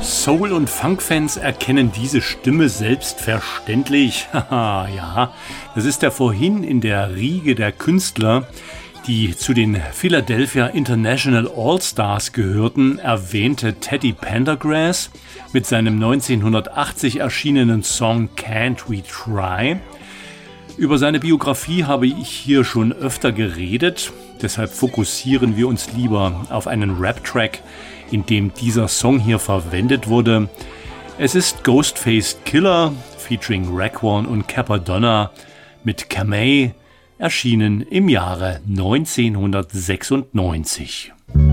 Soul- und Funk-Fans erkennen diese Stimme selbstverständlich. Haha, ja, das ist der vorhin in der Riege der Künstler, die zu den Philadelphia International All-Stars gehörten, erwähnte Teddy Pendergrass mit seinem 1980 erschienenen Song Can't We Try. Über seine Biografie habe ich hier schon öfter geredet, deshalb fokussieren wir uns lieber auf einen Rap-Track, in dem dieser Song hier verwendet wurde. Es ist Ghostface Killah featuring Raekwon und Cappadonna mit Camay, erschienen im Jahre 1996.